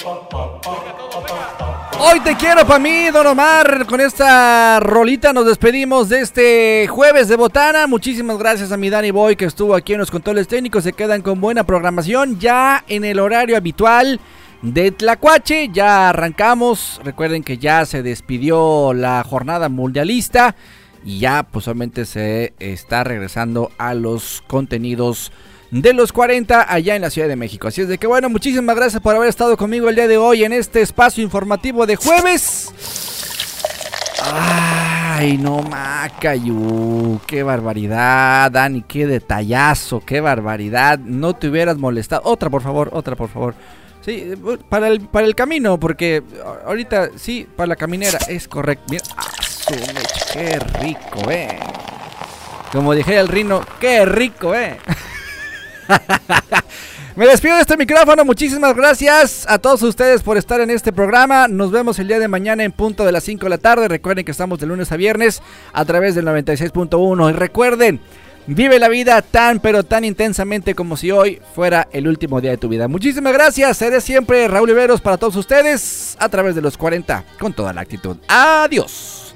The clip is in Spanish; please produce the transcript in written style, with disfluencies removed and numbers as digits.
Hoy te quiero pa' mí, Don Omar. Con esta rolita nos despedimos de este jueves de botana. Muchísimas gracias a mi Danny Boy que estuvo aquí en los controles técnicos. Se quedan con buena programación ya en el horario habitual de Tlacuache. Ya arrancamos. Recuerden que ya se despidió la jornada mundialista y ya pues solamente se está regresando a los contenidos de los 40 allá en la Ciudad de México. Así es de que bueno, muchísimas gracias por haber estado conmigo el día de hoy en este espacio informativo de jueves. Ay, no, Macayu, qué barbaridad, Dani, qué detallazo, qué barbaridad. No te hubieras molestado. Otra, por favor. Sí, para el camino, porque ahorita sí, para la caminera, es correcto. Mira, qué rico, Como dijera el Rino, qué rico, Me despido de este micrófono. Muchísimas gracias a todos ustedes por estar en este programa. Nos vemos el día de mañana en punto de las 5 de la tarde. Recuerden que estamos de lunes a viernes a través del 96.1. Y recuerden, vive la vida tan pero tan intensamente como si hoy fuera el último día de tu vida. Muchísimas gracias. Seré siempre Raúl Iberos para todos ustedes a través de los 40 con toda la actitud. Adiós.